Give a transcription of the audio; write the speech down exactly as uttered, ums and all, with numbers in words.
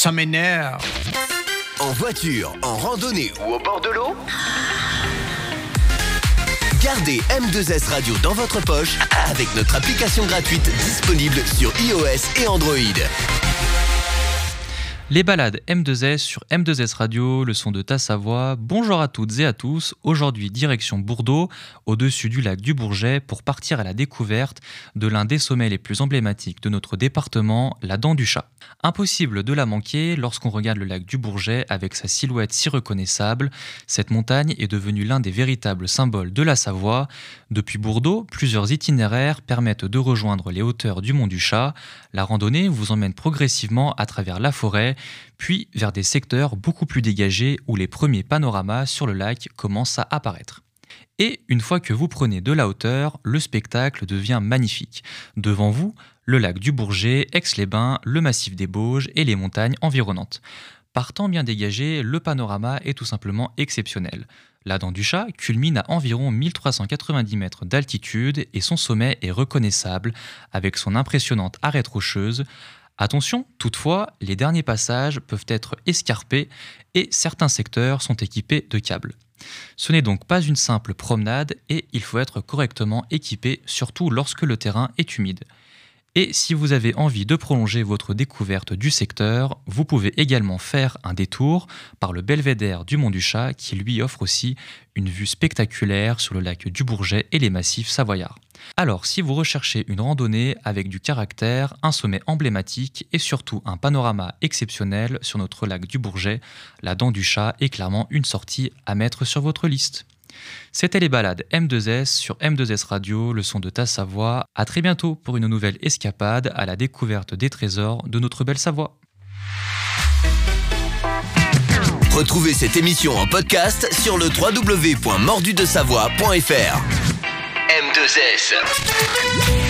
ça m'énerve. En voiture, en randonnée ou au bord de l'eau, gardez M deux S Radio dans votre poche avec notre application gratuite disponible sur iOS et Android. Les balades M deux S sur M deux S Radio, le son de ta Savoie. Bonjour à toutes et à tous. Aujourd'hui, direction Bourdeau, au-dessus du lac du Bourget, pour partir à la découverte de l'un des sommets les plus emblématiques de notre département, la Dent du Chat. Impossible de la manquer lorsqu'on regarde le lac du Bourget avec sa silhouette si reconnaissable. Cette montagne est devenue l'un des véritables symboles de la Savoie. Depuis Bourdeau, plusieurs itinéraires permettent de rejoindre les hauteurs du Mont du Chat. La randonnée vous emmène progressivement à travers la forêt, puis vers des secteurs beaucoup plus dégagés où les premiers panoramas sur le lac commencent à apparaître. Et une fois que vous prenez de la hauteur, le spectacle devient magnifique. Devant vous, le lac du Bourget, Aix-les-Bains, le massif des Bauges et les montagnes environnantes. Par temps bien dégagé, le panorama est tout simplement exceptionnel. La Dent du Chat culmine à environ mille trois cent quatre-vingt-dix mètres d'altitude et son sommet est reconnaissable avec son impressionnante arête rocheuse. Attention, toutefois, les derniers passages peuvent être escarpés et certains secteurs sont équipés de câbles. Ce n'est donc pas une simple promenade et il faut être correctement équipé, surtout lorsque le terrain est humide. Et si vous avez envie de prolonger votre découverte du secteur, vous pouvez également faire un détour par le belvédère du Mont du Chat qui lui offre aussi une vue spectaculaire sur le lac du Bourget et les massifs savoyards. Alors si vous recherchez une randonnée avec du caractère, un sommet emblématique et surtout un panorama exceptionnel sur notre lac du Bourget, la Dent du Chat est clairement une sortie à mettre sur votre liste. C'était les balades M deux S sur M deux S Radio, le son de ta Savoie. À très bientôt pour une nouvelle escapade à la découverte des trésors de notre belle Savoie. Retrouvez cette émission en podcast sur le w w w point mordu de savoie point f r. M deux S.